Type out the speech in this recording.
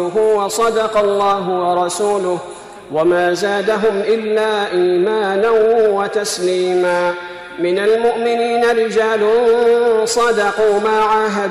وصدق الله ورسوله وما زادهم إلا إيمانا وتسليما. من المؤمنين رجال صدقوا ما عاهدوا